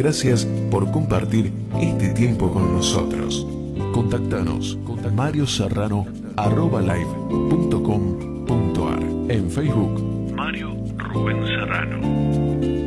Gracias por compartir este tiempo con nosotros. Contactanos marioserrano@live.com.ar. En Facebook, Mario Rubén Serrano.